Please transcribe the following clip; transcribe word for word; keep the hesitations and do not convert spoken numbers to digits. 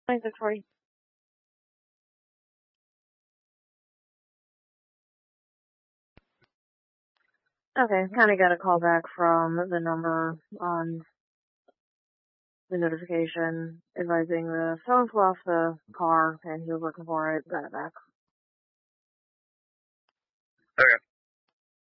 twenty-six forty. Okay, kind of got a call back from the number on the notification advising the phone flew off the car and he was looking for it. Got it back. Okay.